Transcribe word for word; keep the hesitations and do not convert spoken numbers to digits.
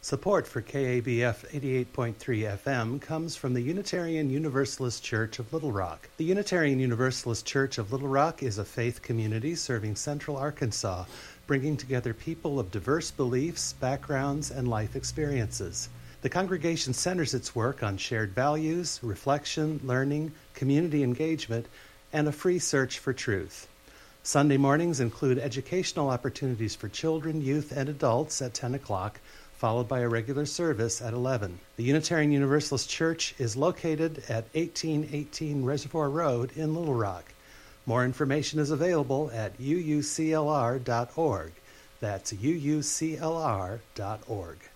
Support for K A B F eighty-eight point three F M comes from the Unitarian Universalist Church of Little Rock. The Unitarian Universalist Church of Little Rock is a faith community serving Central Arkansas, bringing together people of diverse beliefs, backgrounds, and life experiences. The congregation centers its work on shared values, reflection, learning, community engagement, and a free search for truth. Sunday mornings include educational opportunities for children, youth, and adults at ten o'clock, followed by a regular service at eleven. The Unitarian Universalist Church is located at eighteen eighteen Reservoir Road in Little Rock. More information is available at u u c l r dot org. That's u u c l r dot org.